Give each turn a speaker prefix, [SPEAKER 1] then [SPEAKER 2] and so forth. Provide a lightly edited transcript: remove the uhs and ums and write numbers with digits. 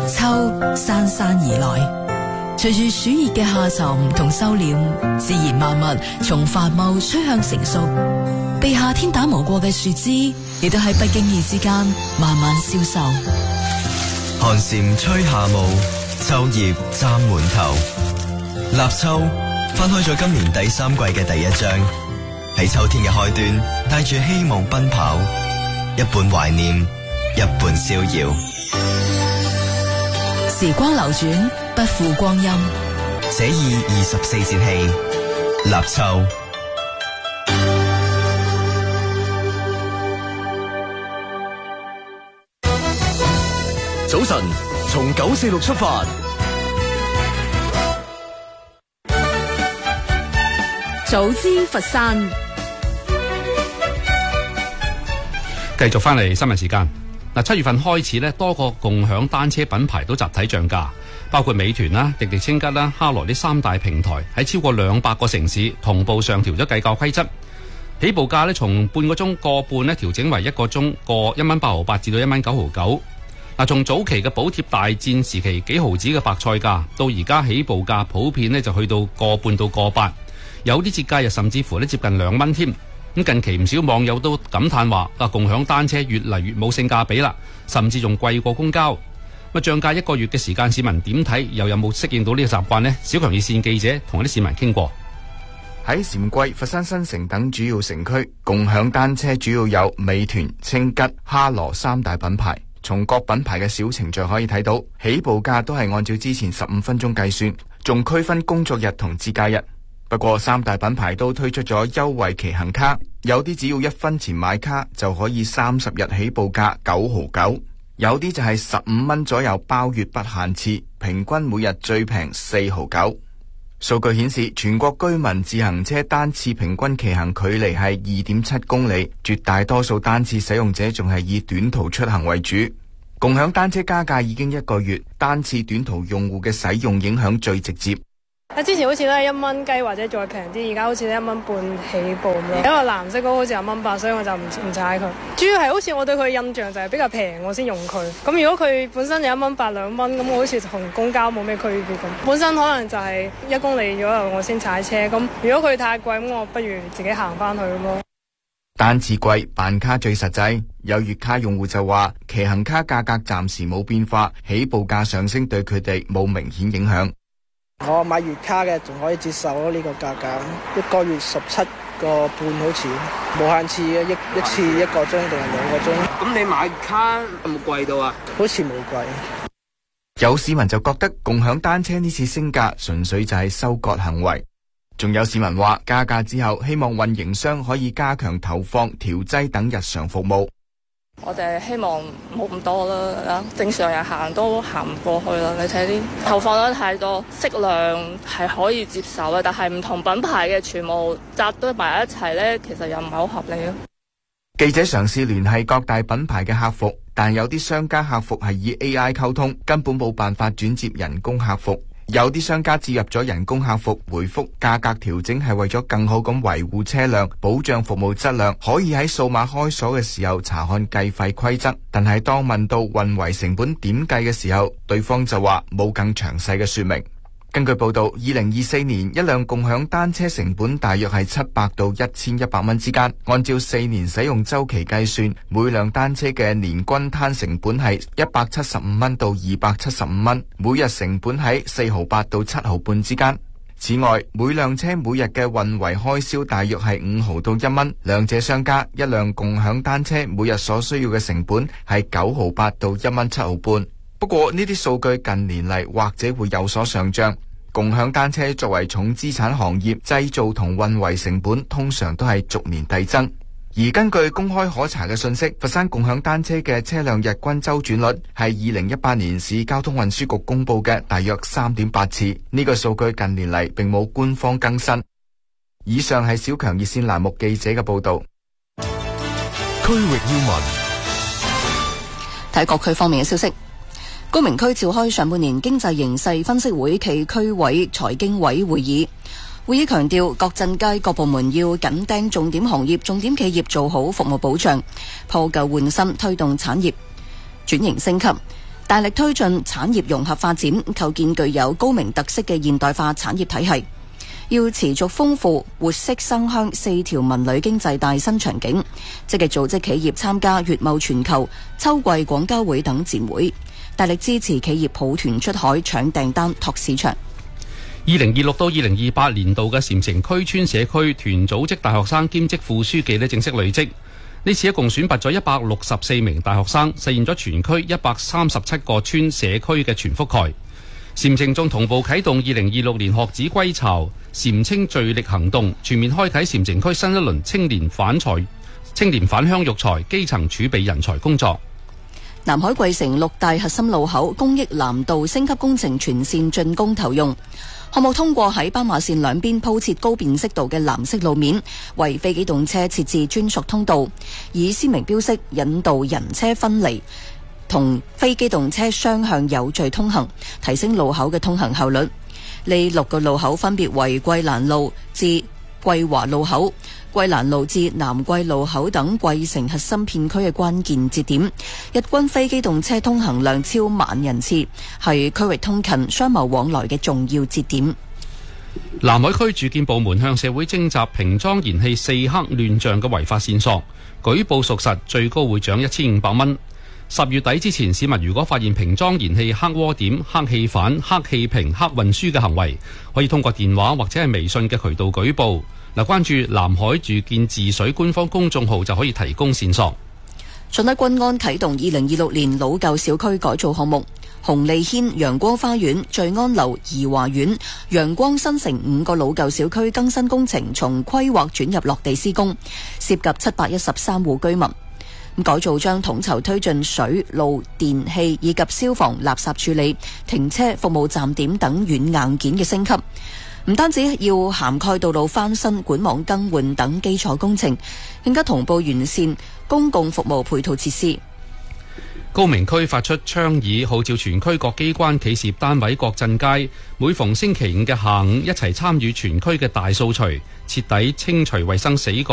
[SPEAKER 1] 秋姍姍而來，隨住暑熱嘅下沉同收斂，自然萬物從繁茂趨向成熟。被夏天打磨過嘅樹枝，亦都喺不經意之間慢慢消瘦。
[SPEAKER 2] 寒蟬吹夏霧，秋葉沾滿頭。立秋翻開咗今年第3季嘅第1章，喺秋天嘅開端，帶住希望奔跑，一半懷念，一半逍遙。
[SPEAKER 1] 時光流轉，不負光陰。
[SPEAKER 2] 寫意24節氣，立秋。
[SPEAKER 3] 早晨，從946出發，
[SPEAKER 4] 早知佛山。
[SPEAKER 5] 繼續翻嚟新聞時間。7月份開始咧，多個共享單車品牌都集體漲價，包括美團啦、滴滴青吉啦、哈羅呢3大平台喺超過200個城市同步上調咗計價規則。起步價咧從半個鐘個半咧調整為1個鐘個1蚊8毫8至到1蚊9毫9。從早期嘅補貼大戰時期幾毫子嘅白菜價，到而家起步價普遍咧就去到個半到個8，有啲節假日甚至乎咧接近2蚊添。咁近期唔少網友都感嘆話，共享單車越嚟越冇性價比啦，甚至仲貴過公交。漲價1個月嘅時間，市民點睇？又有冇適應到呢個習慣呢？小強熱線記者同啲市民傾過。
[SPEAKER 6] 喺禪桂、佛山新城等主要城區，共享單車主要有美團、青吉、哈羅3大品牌。從各品牌嘅小程序可以睇到，起步價都係按照之前15分鐘計算，仲區分工作日同節假日。不過3大品牌都推出咗優惠騎行卡，有啲只要1分錢買卡就可以30日起步價9毫9，有啲就係15蚊左右包月不限次，平均每日最平4毫9。數據顯示，全國居民自行車單次平均騎行距離係 2.7 公里，絕大多數單次使用者仲係以短途出行為主。共享單車加價已經1個月，單次短途用戶嘅使用影響最直接。
[SPEAKER 7] 之前好似都係1蚊雞或者再平啲，而家好似1蚊半起步咁咯。因為藍色嗰個好似2蚊8，所以我就唔踩佢。主要係好似我對佢印象就係比較平，我先用佢。咁如果佢本身有1蚊8、2蚊，咁我好似同公交冇咩區別咁。本身可能就係1公里左右我先踩車，咁如果佢太貴，咁我不如自己行翻去咯。
[SPEAKER 6] 單次貴，辦卡最實際。有月卡用戶就話，騎行卡價格暫時冇變化，起步價上升對佢哋冇明顯影響。
[SPEAKER 8] 我買月卡嘅仲可以接受咯，呢個價格1個月17個半好似，無限次嘅一次1個鐘定係2個鐘。
[SPEAKER 9] 咁你買月卡有冇貴到啊？
[SPEAKER 8] 好似冇貴。
[SPEAKER 6] 有市民就覺得共享單車呢次升價純粹就係收割行為。仲有市民話加價之後，希望運營商可以加強投放、調劑等日常服務。
[SPEAKER 10] 我哋希望冇咁多啦，正常人行都行唔過去啦。你睇啲投放得太多，適量係可以接受嘅，但係唔同品牌嘅全部集堆埋一齊呢，其實又唔係好合理咯。
[SPEAKER 6] 記者嘗試聯繫各大品牌嘅客服，但有啲商家客服係以 AI 溝通，根本冇辦法轉接人工客服。有啲商家置入咗人工客服，回覆價格調整係為咗更好咁維護車輛，保障服務質量，可以喺數碼開鎖嘅時候查看計費規則。但係當問到運維成本點計嘅時候，對方就話冇更詳細嘅說明。根據報道，2024年一輛共享單車成本大約係700到1100蚊之間。按照4年使用周期計算，每輛單車嘅年均攤成本係175蚊到275蚊，每日成本喺4毫8到7毫半之間。此外，每輛車每日嘅運維開銷大約係5毫到1蚊，兩者相加，一輛共享單車每日所需要嘅成本係9毫8到1蚊7毫半。不過呢啲數據近年嚟或者會有所上漲。共享單車作為重資產行業，製造同運維成本通常都係逐年遞增。而根據公開可查嘅信息，佛山共享單車嘅車輛日均周轉率係2018年市交通運輸局公布嘅大約 3.8 次，呢個數據近年嚟並冇官方更新。以上係小強熱線欄目記者嘅報道。
[SPEAKER 3] 區域要聞，
[SPEAKER 4] 睇各區方面嘅消息。高明區召開上半年經濟形勢分析會暨區委財經委會議，會議強調各鎮街各部門要緊盯重點行業、重點企業做好服務保障，破舊換新，推動產業轉型升級。 大力推進產業融合發展，構建具有高明特色嘅現代化產業體系。要持續豐富活色生香4條文旅經濟帶新場景，積極組織企業參加粵貿全球、秋季廣交會等展會，大力支持企業抱團出海搶訂單拓市場。
[SPEAKER 5] 2026到2028年度嘅禪城區村社區團組織大學生兼職副書記正式累積。呢次一共選拔咗164名大學生，實現咗全區137個村社區嘅全覆蓋。禪城仲同步啟動2026年學子歸巢禪青聚力行動，全面開啟禪城區新一輪青年返鄉育才、基層儲備人才工作。
[SPEAKER 4] 南海桂城6大核心路口公益藍道升級工程全線竣工投用。項目通過喺斑馬線兩邊鋪設高辨識度嘅藍色路面，為非機動車設置專屬通道，以鮮明標識引導人車分離，同非機動車雙向有序通行，提升路口嘅通行效率。呢6個路口分別為桂蘭路至桂華路口、桂蘭路至南桂路口等桂城核心片區嘅關鍵節點，日均非機動車通行量超萬人次，係區域通勤商貿往來嘅重要節點。
[SPEAKER 5] 南海區住建部門向社會徵集瓶裝燃氣4克亂象嘅違法線索，舉報屬實，最高會獎1500蚊。10月底之前，市民如果發現瓶裝燃氣黑鍋點、黑氣反、黑氣瓶、黑運輸嘅行為，可以通過電話或者係微信嘅渠道舉報。關注南海住建治水官方公眾號就可以提供線索。
[SPEAKER 4] 順德均安啟動2026年老舊小區改造項目，紅利軒、陽光花園、聚安樓、怡華苑、陽光新城5個老舊小區更新工程從規劃轉入落地施工，涉及713戶居民。改造將統籌推進水、路、電氣以及消防、垃圾處理、停車服務站點等軟硬件嘅升級。唔單止要涵蓋道路翻新、管網更換等基礎工程，更加同步完善公共服務配套設施。
[SPEAKER 5] 高明區發出倡議，號召全區各機關、企事業單位、各鎮街，每逢星期5嘅下午一齊參與全區嘅大掃除，徹底清除衛生死角。